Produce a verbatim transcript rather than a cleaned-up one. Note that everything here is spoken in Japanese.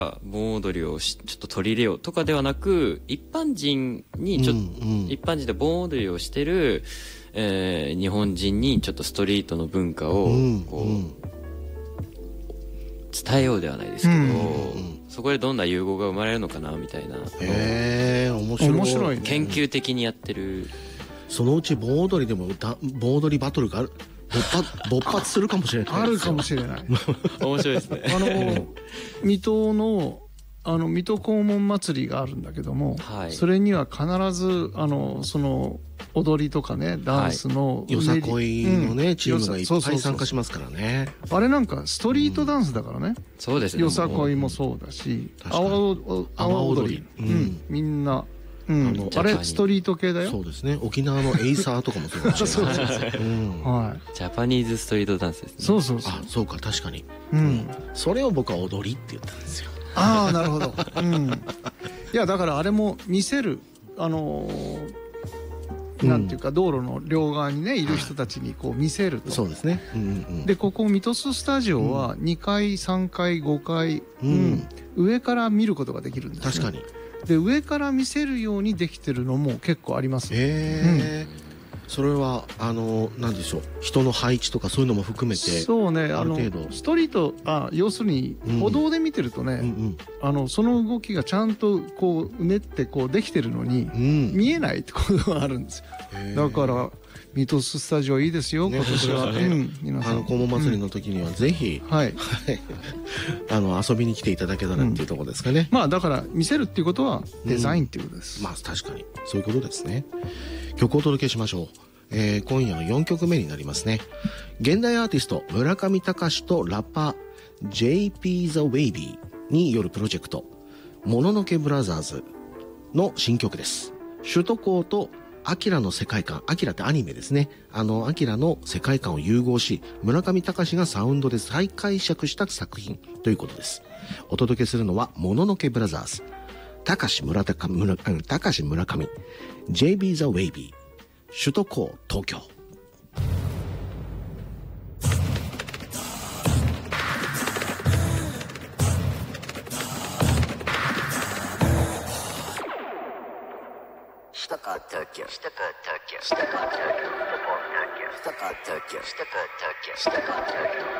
盆踊りをしちょっと取り入れようとかではなく、一般人にちょっと、うんうん、一般人で盆踊りをしてる、えー、日本人にちょっとストリートの文化をこう、うんうん、伝えようではないですけど、うんうん、そこでどんな融合が生まれるのかなみたいな。 へー、面白い。面白いね。 研究的にやってる。 そのうち盆踊りでも盆踊りバトルがある。勃発、勃発するかもしれない。 あるかもしれない。 面白いですね。 あの水戸のあの水戸黄門祭りがあるんだけども、はい、それには必ずあのその踊りとかね、ダンスの、 はい、よさこいのね、うん、チームがいっぱい参加しますからね。 あれなんかストリートダンスだからね。うん、 そうですね。 よさこいもそうだし、阿波踊り、うんうん、みんな。うん、あのあれストリート系だよ。 そうですね。沖縄のエイサーとかもそうだし、ね。そうそうそう。うん、 はい。ジャパニーズストリートダンスですね。 そうそうそう。 あ、そうか、確かに。うん。それを僕は踊りって言ったんですよ。 ああ、なるほど。うん。いや、だからあれも見せる、あのー、なんていうか、道路の両側にね、いる人たちにこう見せると。 そうですね。うんうん、 で、ここミトススタジオはにかい、さんかい、ごかい、うん、上から見ることができるんですね。 確かに。 で、上から見せるようにできてるのも結構あります。 へえ、うん、それはあの何でしょう、人の配置とかそういうのも含めて、 そうね、あのストリート、あ、要するに歩道で見てるとね、うんうんうん、あのその動きがちゃんとこううねってこうできてるのに、うん、見えないってことがあるんですよ。だからミトススタジオいいですよ、ね、今年は、ね、うん、皆さん、 あの黄門祭りの時にはぜひ、うん、はい、あの遊びに来ていただけたらっていうところですかね。 うん、まあだから見せるっていうことはデザインっていうことです。 うん、まあ確かにそういうことですね。曲をお届けしましょう。えー、今夜のよんきょくめになりますね。現代アーティスト村上隆とラッパー ジェイピー The Wavy によるプロジェクトもののけブラザーズの新曲です。首都高とアキラの世界観、アキラってアニメですね。あのアキラの世界観を融合し、村上隆がサウンドで再解釈した作品ということです。お届けするのはもののけブラザーズ、隆村上、隆村上 ジェイピー The Wavy、 首都高東京。 Tokyo, Stuttgart, Tokyo, Stuttgart, Tokyo, Stuttgart, Tokyo, Stuttgart, Tokyo, Stuttgart, Tokyo.